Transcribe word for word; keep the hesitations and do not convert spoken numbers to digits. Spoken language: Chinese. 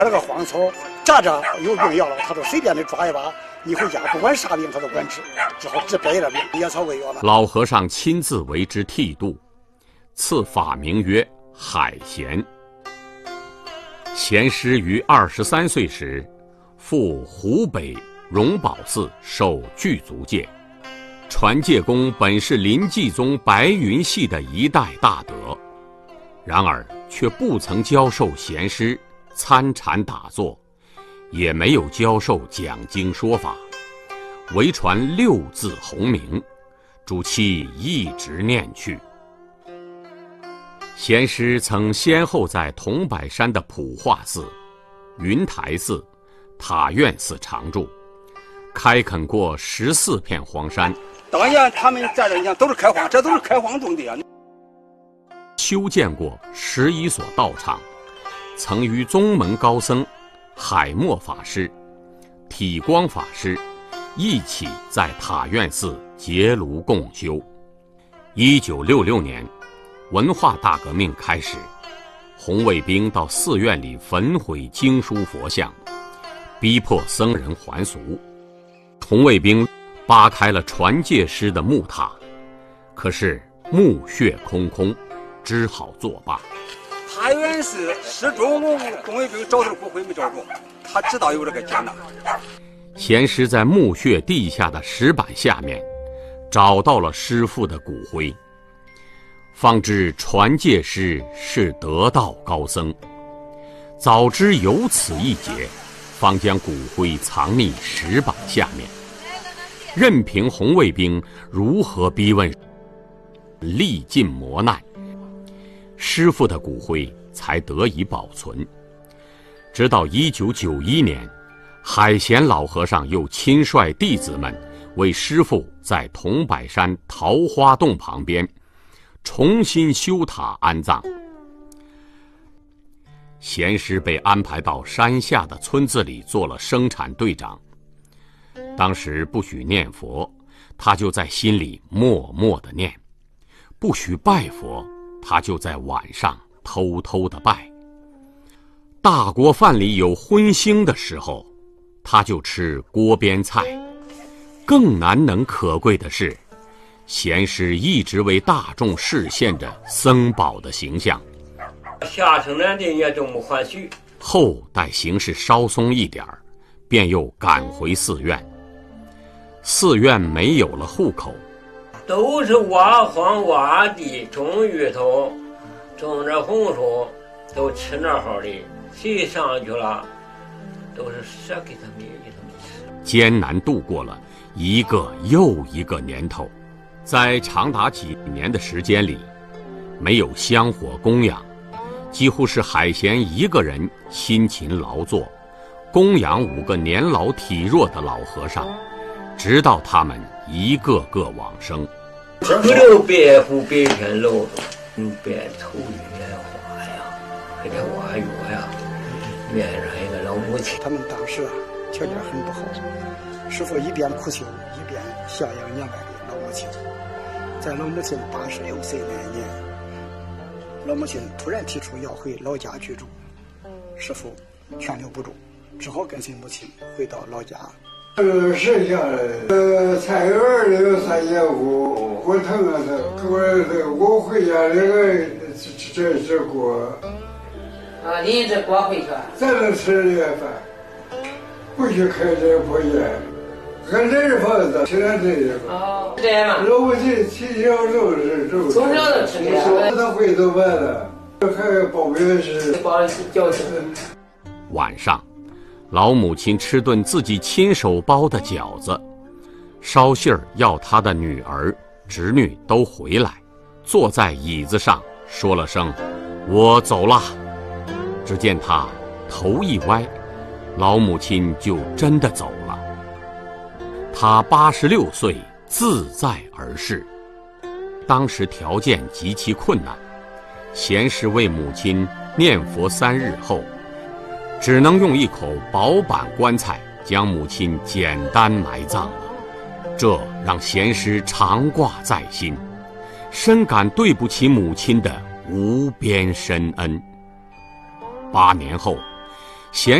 这个荒草扎着有病药了，他说随便的抓一把，你回家不管啥病他都管治，只好治别的病，野草为药了。 老和尚亲自为之剃度，赐法名曰海贤。贤师于二十三岁时，赴湖北荣宝寺受具足戒。传戒公本是临济宗白云系的一代大德，然而却不曾教授贤师参禅打坐，也没有教授讲经说法，唯传六字洪名，主其一直念去。贤师曾先后在桐柏山的普化寺、云台寺、塔院寺常住，开垦过十四片荒山。 当年他们在这你看都是开荒，这都是开荒种地啊。 修建过十一所道场，曾与宗门高僧海默法师、体光法师一起在塔院寺结庐共修。一九六六年，文化大革命开始，红卫兵到寺院里焚毁经书佛像，逼迫僧人还俗。红卫兵扒开了传戒师的木塔，可是墓穴空空，只好作罢。 塔院寺始终红卫兵找到骨灰没找着，他知道有这个劫难。 贤师在墓穴地下的石板下面找到了师父的骨灰，方知传戒师是得道高僧。早知有此一劫，方将骨灰藏匿石板下面，任凭红卫兵如何逼问，历尽磨难，师父的骨灰才得以保存。直到一九九一年，海贤老和尚又亲率弟子们为师父在桐柏山桃花洞旁边重新修塔安葬。贤师被安排到山下的村子里做了生产队长。当时不许念佛，他就在心里默默地念；不许拜佛，他就在晚上偷偷地拜。大锅饭里有荤腥的时候，他就吃锅边菜。更难能可贵的是，贤师一直为大众示现着僧宝的形象。 下生来的也都没还许。 后待形势稍松一点儿，便又赶回寺院。寺院没有了户口， 都是挖荒挖地，种芋头，种点红薯，都吃那好的。谁上去了，都是舍给他们给他们吃。 艰难度过了一个又一个年头，在长达几年的时间里，没有香火供养，几乎是海贤一个人辛勤劳作，供养五个年老体弱的老和尚，直到他们一个个往生。 不留白虎白天露，用白头云来花呀，还得挖药呀，院上一个老母亲。 他们当时啊条件很不好，师父一边苦修一边孝养年迈的老母亲。在老母亲八十六岁那年，老母亲突然提出要回老家居住，师父劝留不住，只好跟随母亲回到老家。 呃，剩下的呃菜园里有三节骨，火腾啊的，我这我回家这个这这锅。 啊，拎着锅回去。 咱能吃这饭，不许开这破烟，俺这是房子，现在这个。 哦，这样嘛。 老母亲从小就是这么。 从小就吃这个。 他回头完了，还包面是。 包饺子。 晚上，老母亲吃顿自己亲手包的饺子，捎信儿要她的女儿、侄女都回来，坐在椅子上说了声“我走了”。只见她头一歪，老母亲就真的走了。她八十六岁，自在而逝。当时条件极其困难，贤师为母亲念佛三日后，只能用一口薄板棺材将母亲简单埋葬了。这让贤师常挂在心，深感对不起母亲的无边深恩。八年后， 咸